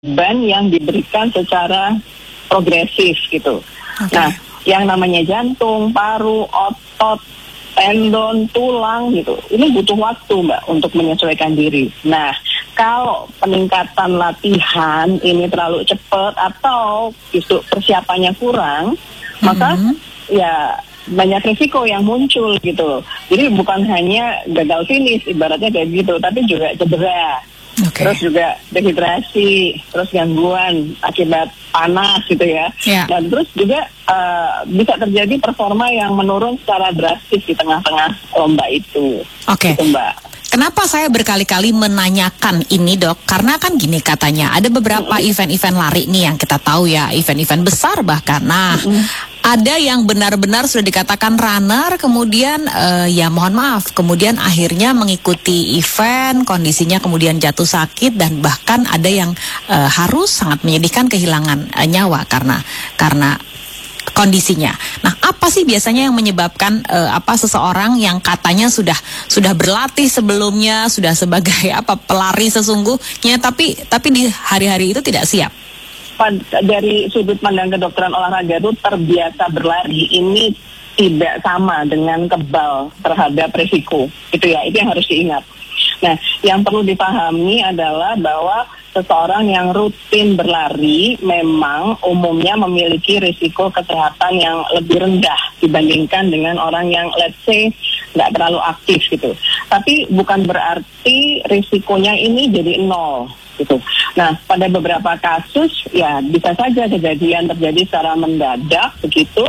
beban yang diberikan secara progresif gitu. Okay. Nah, yang namanya jantung, paru, otot, tendon, tulang gitu, ini butuh waktu Mbak untuk menyesuaikan diri. Nah, kalau peningkatan latihan ini terlalu cepat atau justru persiapannya kurang, maka ya banyak risiko yang muncul gitu. Jadi bukan hanya gagal finish ibaratnya kayak gitu, tapi juga cedera. Okay. Terus juga dehidrasi, terus gangguan akibat panas gitu ya. Yeah. Dan terus juga bisa terjadi performa yang menurun secara drastis di tengah-tengah lomba itu. Oke. Gitu, Mbak. Kenapa saya berkali-kali menanyakan ini, Dok? Karena kan gini katanya, ada beberapa event-event lari nih yang kita tahu ya, event-event besar bahkan. Nah, ada yang benar-benar sudah dikatakan runner, kemudian ya mohon maaf, kemudian akhirnya mengikuti event, kondisinya kemudian jatuh sakit, dan bahkan ada yang harus sangat menyedihkan kehilangan nyawa karena kondisinya. Nah, apa sih biasanya yang menyebabkan seseorang yang katanya sudah berlatih sebelumnya, sudah sebagai pelari sesungguhnya, tapi di hari-hari itu tidak siap? Dari sudut pandang kedokteran olahraga itu terbiasa berlari ini tidak sama dengan kebal terhadap risiko. Itu yang harus diingat. Nah, yang perlu dipahami adalah bahwa seseorang yang rutin berlari memang umumnya memiliki risiko kesehatan yang lebih rendah dibandingkan dengan orang yang let's say nggak terlalu aktif gitu. Tapi bukan berarti risikonya ini jadi nol gitu. Nah, pada beberapa kasus ya bisa saja kejadian terjadi secara mendadak begitu,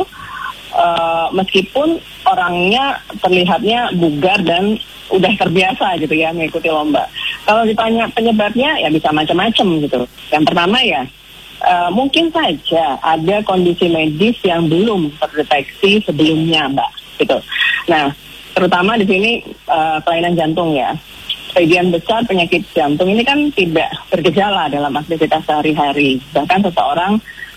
meskipun orangnya terlihatnya bugar dan udah terbiasa gitu ya mengikuti lomba. Kalau ditanya penyebabnya ya bisa macam-macam gitu. Yang pertama ya mungkin saja ada kondisi medis yang belum terdeteksi sebelumnya, Mbak, gitu. Nah, terutama di sini kelainan jantung ya. Sebagian besar penyakit jantung ini kan tidak bergejala dalam aktivitas sehari-hari. Bahkan seseorang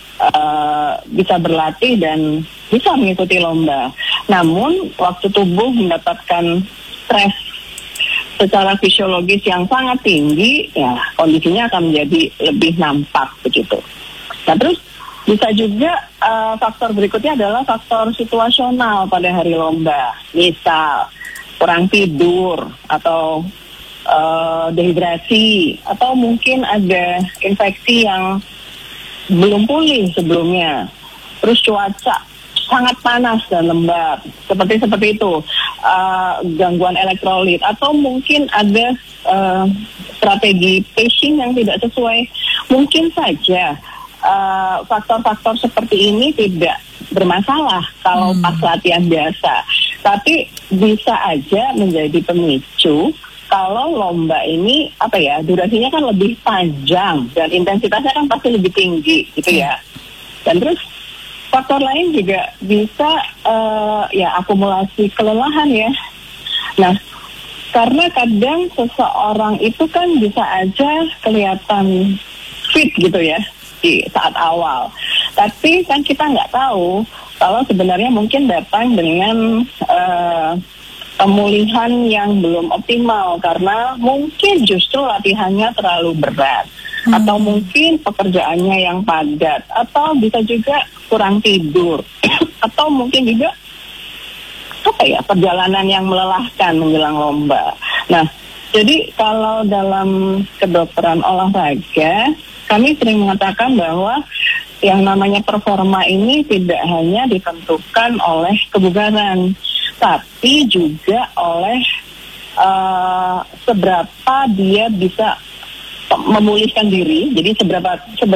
bisa berlatih dan bisa mengikuti lomba. Namun waktu tubuh mendapatkan stres secara fisiologis yang sangat tinggi, ya kondisinya akan menjadi lebih nampak begitu. Nah, terus bisa juga faktor berikutnya adalah faktor situasional pada hari lomba. Misal kurang tidur atau dehidrasi, atau mungkin ada infeksi yang belum pulih sebelumnya. Terus cuaca sangat panas dan lembab, seperti itu, gangguan elektrolit, atau mungkin ada strategi pacing yang tidak sesuai. Mungkin saja faktor-faktor seperti ini tidak bermasalah kalau pas latihan biasa, tapi bisa aja menjadi pemicu kalau lomba ini durasinya kan lebih panjang dan intensitasnya kan pasti lebih tinggi gitu ya. Dan terus faktor lain juga bisa akumulasi kelelahan ya. Nah, karena kadang seseorang itu kan bisa aja kelihatan fit gitu ya di saat awal, tapi kan kita nggak tahu kalau sebenarnya mungkin datang dengan pemulihan yang belum optimal karena mungkin justru latihannya terlalu berat, atau mungkin pekerjaannya yang padat, atau bisa juga kurang tidur, atau mungkin juga perjalanan yang melelahkan menjelang lomba. Nah, jadi kalau dalam kedokteran olahraga kami sering mengatakan bahwa yang namanya performa ini tidak hanya ditentukan oleh kebugaran, tapi juga oleh seberapa dia bisa memulihkan diri. Jadi seberapa